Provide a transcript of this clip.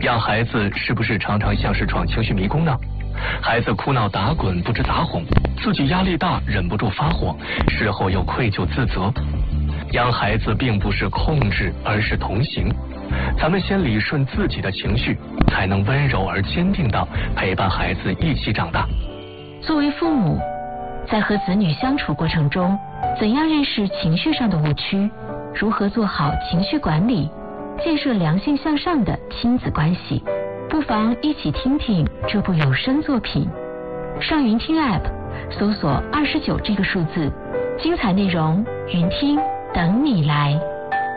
养孩子是不是常常像是闯情绪迷宫呢？孩子哭闹打滚不知咋哄，自己压力大忍不住发火，事后又愧疚自责。养孩子并不是控制，而是同行。咱们先理顺自己的情绪，才能温柔而坚定地陪伴孩子一起长大。 作为父母，在和子女相处过程中，怎样认识情绪上的误区，如何做好情绪管理，建设良性向上的亲子关系，不妨一起听听这部有声作品。上云听 App 搜索29这个数字，精彩内容云听等你来。